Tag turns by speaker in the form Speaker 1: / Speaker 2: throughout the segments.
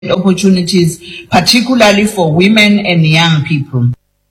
Speaker 1: opportunities, particularly for women and young people.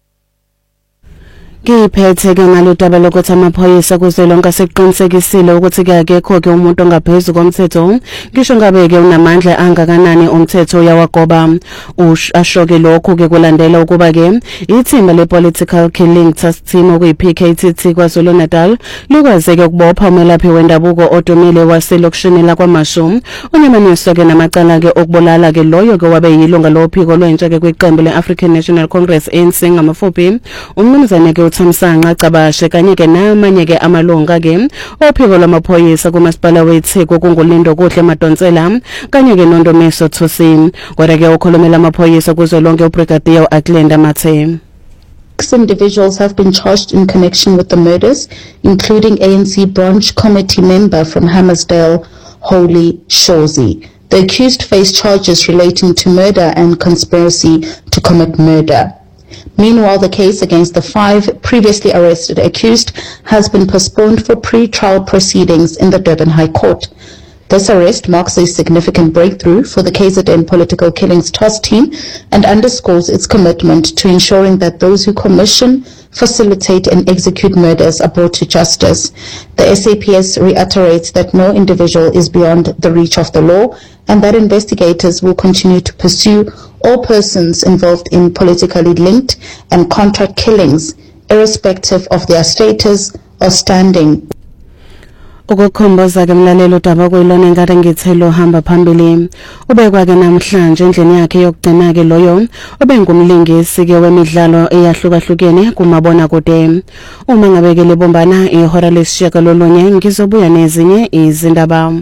Speaker 2: Ngiphethe ke ngalodaba lokuthi amaphoyisa kuzwelonke seqinisekisile ukuthi ke akekho ke umuntu ongaphezulu komthetho ngisho ngabe ke unamandla angakanani umthetho yawagoba ashoke lokho ke kulandela ukuba ke ithimba le-Political Killing Task Team okuyi-PKTT KwaZulu-Natal likwazeke ukubopha umelaphi wendabuko odumile waselokishini lakwaMashu onyamaniswa ke namacala ke okubulala ke loyo ke wabe yilunga lophiko lwentsha ke kwiqembu le-African National Congress ANC ngamafuphi umnumzane ke Thamsanqa Cabashe kanye ke namanye ke amalunga ke ophiko lwamaphoyisa kumasipala weTheko kungulindo kuhle Madonsela kanye ke Nondomeso Thusi kodwa ke ukhulumela amaphoyisa kuzwelonke uBrigadier Aklenda Mathe.
Speaker 3: 6 individuals have been charged in connection with the murders, including ANC branch committee member from Hammersdale, Holy Shozi. The accused face charges relating to murder and conspiracy to commit murder. Meanwhile, the case against the 5 previously arrested accused has been postponed for pre-trial proceedings in the Durban High Court. This arrest marks a significant breakthrough for the KZN Political Killings Task Team and underscores its commitment to ensuring that those who commission, facilitate and execute murders are brought to justice. The SAPS reiterates that no individual is beyond the reach of the law and that investigators will continue to pursue all persons involved in politically linked and contract killings, irrespective of their status or standing.
Speaker 2: Ukukhomboza ke mlalelo udaba kuyilona engade ngithelo hamba phambili ubekwa ke namhlanje endleni yakhe yokugcina ke loyo obengumlingisi ke wemidlalo eyahlukahlukene kumabona kude uma ngabeke lebombana ihora lesishiyaka lolunye ngizobuya nezinye izindaba.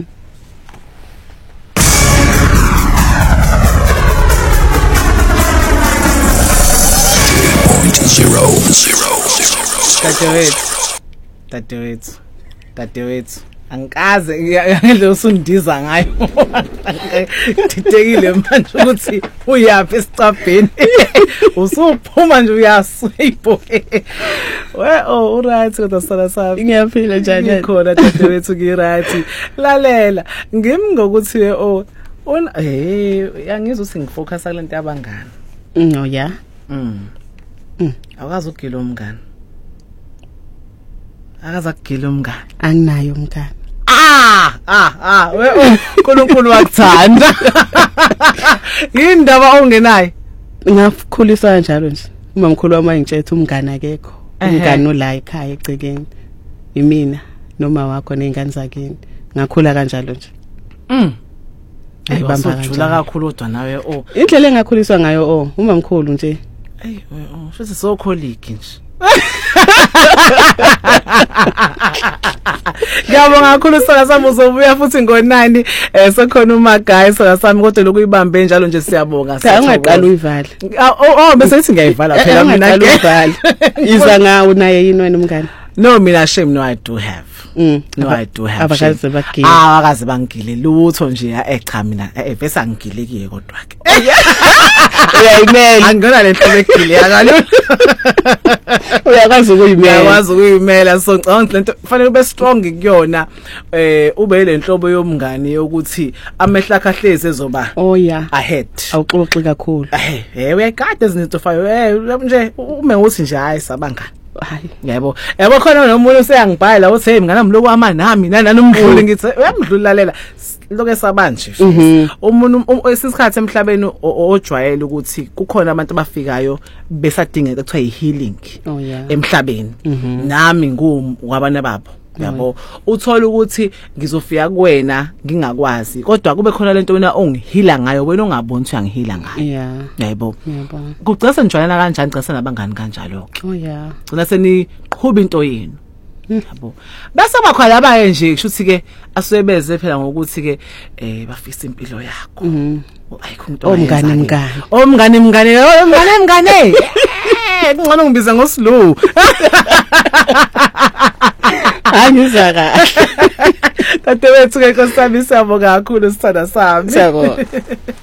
Speaker 4: That do it. Angikaze ngeke usundiza ngayo. Ngididekile manje ukuthi uyapi esicabheni. Usuphuma nje uyaswipo. Right kodwa sala sami.
Speaker 2: Ngiyaphila njani?
Speaker 4: Ngikhona dadewethu ngiright. Lalela ngimngokuthi yangizwe ukuthi ngifocus kulento yabangani.
Speaker 2: No yeah.
Speaker 4: Awukazi ukugila umngani. Akaza kugila umngani.
Speaker 2: Anginayo umngani.
Speaker 4: uNkulunkulu wakuthanda. Yindaba ongenayo.
Speaker 2: Ngakhuliswa kanjalo nje. Umamkhulu wami ayingitshela umngani akekho. Umngani ola ekhaya egcekeni. Imina noma wakho nezingane zakini. Ngakhula kanjalo nje.
Speaker 4: Ayibamba kanjalo kakhulu kodwa nawe
Speaker 2: indlela engakhuliswa ngayo umamkhulu nje.
Speaker 4: Shothi so colleague nje. Ngiyabonga kakhulu sala sami uzobuya futhi ngo9 sekhona uMagayi sala sami kodwa lokuyibambe njalo nje siyabonga
Speaker 2: cha ungaqala uyivale
Speaker 4: bese sithi ngiyayivala phela mina
Speaker 2: ngiyaqala iza ngawo naye yini wena umngane.
Speaker 4: No mina shame no I do have. No I do have.
Speaker 2: Abakaze bagile.
Speaker 4: Abakaze bangile lutho nje cha mina bese angigilekile kodwa ke.
Speaker 2: Uyayimela
Speaker 4: angona lento begile yakalo.
Speaker 2: Uyakwazi ukuyimela.
Speaker 4: Uyakwazi ukuyimela so ngicabanga lento kufanele ube strong kuyona ube lenhlobo yomngane yokuthi amehla akhahlezi ezoba ahead.
Speaker 2: Awuxoxi kakhulu.
Speaker 4: Uyayikade izinto fayo nje ume uthi nje hayi sabangani.
Speaker 2: Hayi
Speaker 4: yebo khona nomuntu useyangibhala la uthi hey mngana wami lokho amanami nanomkhulu ngithi uyamdlulalela lokho esabanje umuntu esisikhathi emhlabeni ojwayele ukuthi kukhona abantu abafikayo besadingeka kuthiwa ihealing emhlabeni nami ngwabana babo yabo uthola ukuthi ngizofika kuwena ngingakwazi kodwa kube khona lento wena ongihila ngayo wena ongaboni ukuthi uyangihila ngayo yebo kucela njalo kanjani cela nabangani kanjalo gcina seniqhuba into yenu yabo bese bakhala abaye nje kushuthi ke asebeze phela ngokuthi ke bafisa impilo yakho ayikho umngane ngcono ngibiza ngoslow
Speaker 2: Angizaka.
Speaker 4: Tatewethu ke nkosami siyabonga kakhulu sithanda sami.
Speaker 2: Siyabonga.